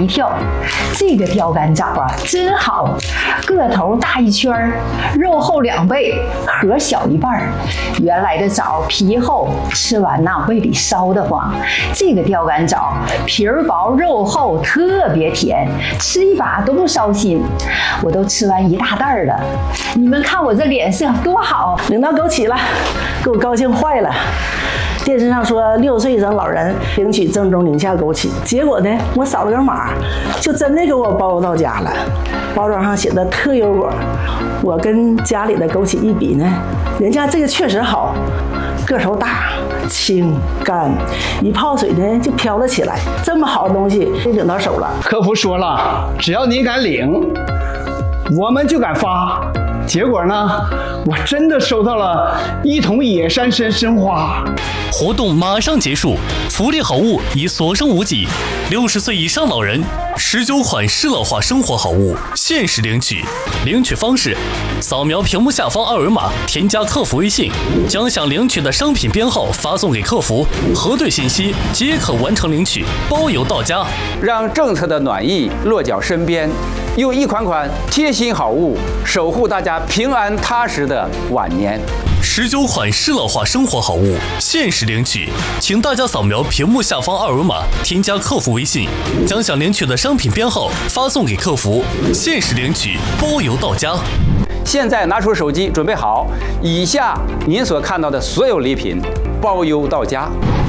一跳，这个钓竿枣啊真好，个头大一圈，肉厚2倍，核小1半。原来的枣皮厚，吃完呐胃里烧得慌。这个钓竿枣皮儿薄肉厚，特别甜，吃一把都不烧心。我都吃完1大袋了，你们看我这脸色多好！ 领到枸杞了，给我高兴坏了。电视上说6岁以上老人领取正宗宁夏枸杞，结果呢，我扫了个码，就真的给我包到家了。包装上写的特优果，我跟家里的枸杞一比呢，人家这个确实好，个头大、轻、干，一泡水呢就飘了起来。这么好的东西就领到手了。 客服说了，只要你敢领，我们就敢发。结果呢，我真的收到了1桶野山参花。 活动马上结束，福利好物已所剩无几。60岁以上老人19款适老化生活好物限时领取。领取方式：扫描屏幕下方2维码，添加客服微信，将想领取的商品编号发送给客服，核对信息即可完成领取，包邮到家。 让政策的暖意落脚身边，用一款款贴心好物守护大家平安踏实的晚年。 19款适老化生活好物限时领取，请大家扫描屏幕下方2维码，添加客服微信，将想领取的商品编号发送给客服，限时领取，包邮到家。 现在拿出手机准备好，以下您所看到的所有礼品包邮到家。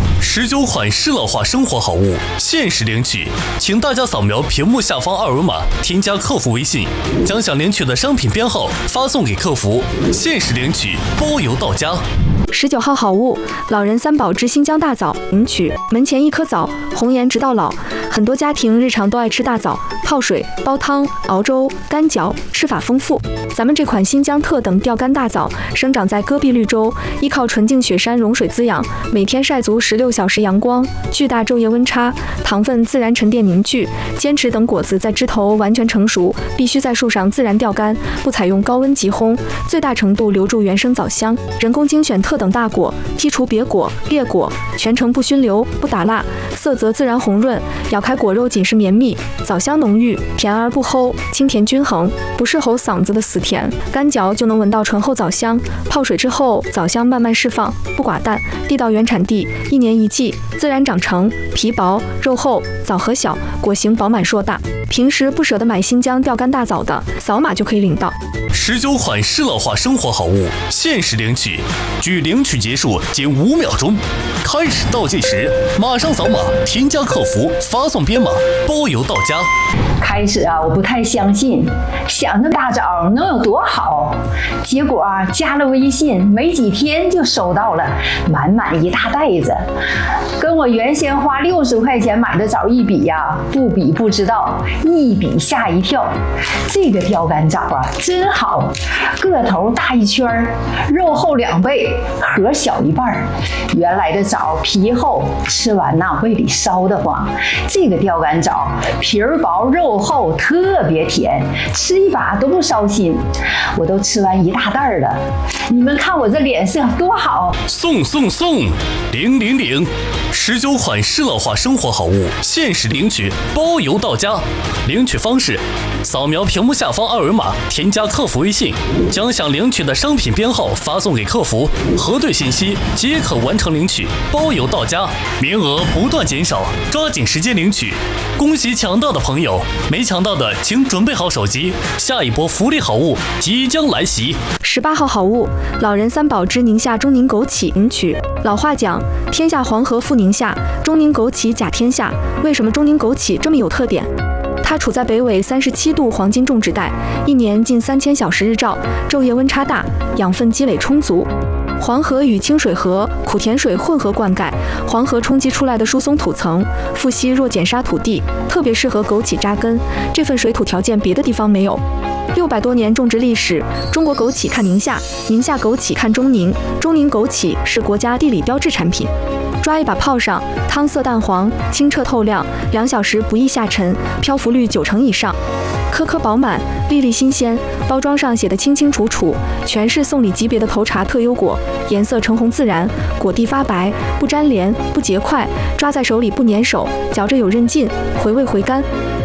19款适老化生活好物限时领取，请大家扫描屏幕下方2维码，添加客服微信，将想领取的商品编号发送给客服，限时领取，包邮到家。 19号好物，老人3宝之新疆大枣，领取。门前一颗枣，红颜直到老。很多家庭日常都爱吃大枣，泡水、煲汤、熬粥、干嚼，吃法丰富。咱们这款新疆特等钓竿大枣，生长在戈壁绿洲，依靠纯净雪山融水滋养，每天晒足16小时阳光，巨大昼夜温差，糖分自然沉淀凝聚。坚持等果子在枝头完全成熟，必须在树上自然钓竿，不采用高温急烘，最大程度留住原生枣香。人工精选特等大果，剔除瘪果、裂果，全程不熏流、不打蜡，色泽自然红润，咬开果肉紧实绵密，枣香浓郁，甜而不齁，清甜均衡，不是齁嗓子的死甜。干嚼就能闻到醇厚枣香，泡水之后枣香慢慢释放，不寡淡，地道原产地，1年1季，自然长成，皮薄肉厚，枣核小，果形饱满硕大。平时不舍得买新疆钓竿大枣的，扫码就可以领到。 19款适老化生活好物限时领取，距领取结束仅5秒钟，开始倒计时，马上扫码，添加客服，发送编码，包邮到家。 开始啊，我不太相信，想着大枣能有多好，结果啊，加了微信没几天就收到了满满1大袋子，跟我原先花60块钱买的枣一比呀，不比不知道，一比吓一跳。这个钓竿枣啊真好，个头大一圈，肉厚2倍，核小1半。原来的枣皮厚，吃完呐胃里烧得慌。这个钓竿枣皮儿薄肉厚，特别甜，吃一把都不烧心。我都吃完1大袋了，你们看我这脸色多好！ 送领！19款适老化生活好物限时领取，包邮到家。领取方式：扫描屏幕下方2维码，添加客服微信，将想领取的商品编号发送给客服，核对信息即可完成领取，包邮到家。名额不断减少，抓紧时间领取。恭喜抢到的朋友，没抢到的请准备好手机，下一波福利好物即将来袭。 18号好物，老人3宝之宁夏中宁枸杞，领取。老话讲，天下黄河复宁夏，中宁枸杞甲天下。为什么中宁枸杞这么有特点？它处在北纬37度黄金种植带，1年近3000小时日照，昼夜温差大，养分积累充足。黄河与清水河、苦甜水混合灌溉，黄河冲击出来的疏松土层，富硒弱碱沙土地，特别适合枸杞扎根。这份水土条件别的地方没有。600多年种植历史，中国枸杞看宁夏，宁夏枸杞看中宁，中宁枸杞是国家地理标志产品。抓一把泡上，汤色淡黄，清澈透亮，2小时不易下沉，漂浮率90%以上，颗颗饱满，粒粒新鲜。包装上写的清清楚楚，全是送礼级别的头茬特优果，颜色橙红自然，果蒂发白，不粘连，不结块，抓在手里不粘手，嚼着有韧劲，回味回甘。